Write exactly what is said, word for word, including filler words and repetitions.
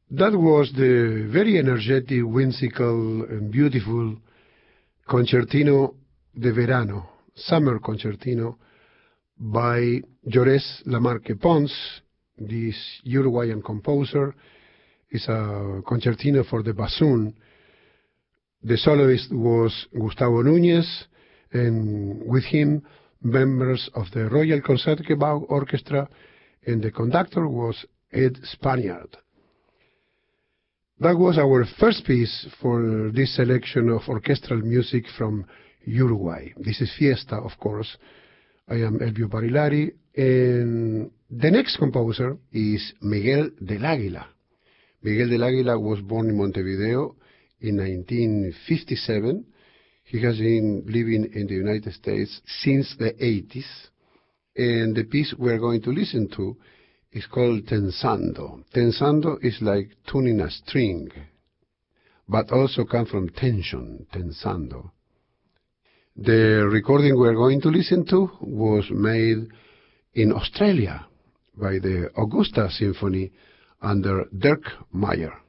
That was the very energetic, whimsical, and beautiful Concertino de Verano, Summer Concertino, by Llorés Lamarque Pons, this Uruguayan composer. It's a concertino for the bassoon. The soloist was Gustavo Núñez, and with him, members of the Royal Concertgebouw Orchestra, and the conductor was Ed Spaniard. That was our first piece for this selection of orchestral music from Uruguay. This is Fiesta, of course. I am Elvio Barilari, and the next composer is Miguel del Águila. Miguel del Águila was born in Montevideo in nineteen fifty-seven. He has been living in the United States since the eighties, and the piece we're going to listen to is called Tensando. Tensando is like tuning a string, but also comes from tension, tensando. The recording we're going to listen to was made in Australia by the Augusta Symphony under Dirk Meyer.